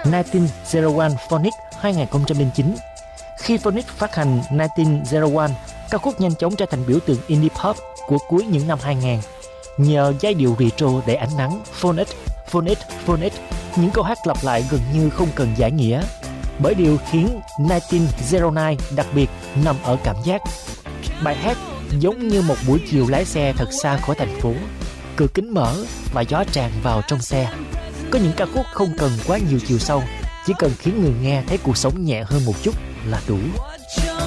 1901 Phonics 2009. Khi Phonics phát hành 1901, ca khúc nhanh chóng trở thành biểu tượng indie pop của cuối những năm 2000. Nhờ giai điệu retro đầy ánh nắng, Phonics, Phonics, Phonics, những câu hát lặp lại gần như không cần giải nghĩa. Bởi điều khiến 1909 đặc biệt nằm ở cảm giác. Bài hát giống như một buổi chiều lái xe thật xa khỏi thành phố, cửa kính mở và gió tràn vào trong xe. Có những ca khúc không cần quá nhiều chiều sâu, chỉ cần khiến người nghe thấy cuộc sống nhẹ hơn một chút là đủ.